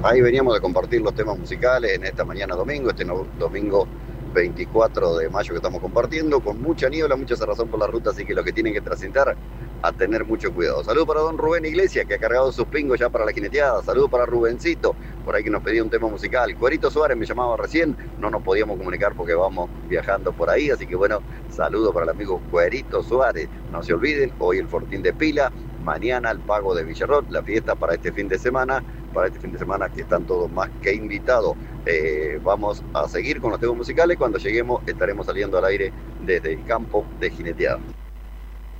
Ahí veníamos de compartir los temas musicales en esta mañana domingo, domingo 24 de mayo que estamos compartiendo, con mucha niebla, mucha cerrazón por la ruta, así que los que tienen que transitar, a tener mucho cuidado. Saludos para don Rubén Iglesias, que ha cargado sus pingos ya para la jineteada. Saludos para Rubencito, por ahí que nos pedía un tema musical. Cuerito Suárez me llamaba recién, no nos podíamos comunicar porque vamos viajando por ahí, así que bueno, saludos para el amigo Cuerito Suárez. No se olviden, hoy el Fortín de Pila, mañana el Pago de Villarrot, la fiesta para este fin de semana, que están todos más que invitados. Vamos a seguir con los temas musicales. Cuando lleguemos estaremos saliendo al aire desde el campo de jineteada.